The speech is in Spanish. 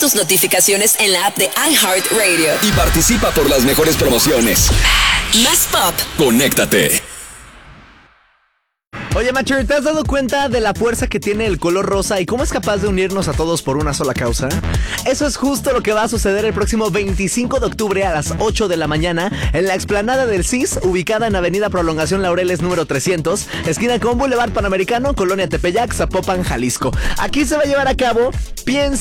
tus notificaciones en la app de iHeartRadio. Y participa por las mejores promociones. Más pop. Conéctate. Oye, Macher, ¿te has dado cuenta de la fuerza que tiene el color rosa y cómo es capaz de unirnos a todos por una sola causa? Eso es justo lo que va a suceder el próximo 25 de octubre a las 8 de la mañana en la explanada del CIS, ubicada en Avenida Prolongación Laureles número 300, esquina con Boulevard Panamericano, Colonia Tepeyac, Zapopan, Jalisco. Aquí se va a llevar a cabo Piensa